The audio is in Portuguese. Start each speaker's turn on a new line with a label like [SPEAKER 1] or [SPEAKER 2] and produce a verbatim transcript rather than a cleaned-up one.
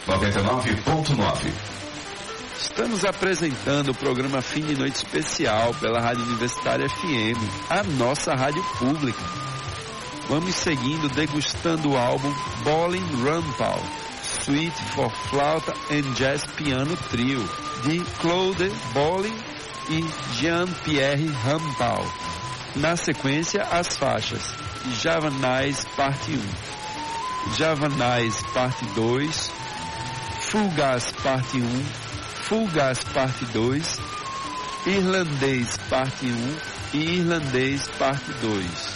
[SPEAKER 1] noventa e nove ponto nove.
[SPEAKER 2] Estamos apresentando o programa Fim de Noite Especial pela Rádio Universitária F M, a nossa rádio pública. Vamos seguindo degustando o álbum Bowling Rampal, Suite for Flauta and Jazz Piano Trio, de Claude Bowling e Jean-Pierre Rampal. Na sequência, as faixas Javanese Parte um, Javanese Parte dois, Fugace Parte um, Fugace Parte dois, Irlandês Parte um e Irlandês Parte dois.